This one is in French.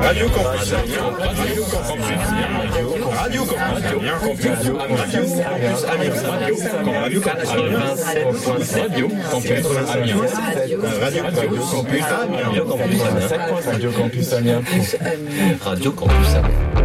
Radio Campus Amiens. Radio Campus Amiens. Radio Campus Amiens. Radio Campus Amiens. Radio Campus Amiens. Radio Campus Amiens. Radio Campus Amiens.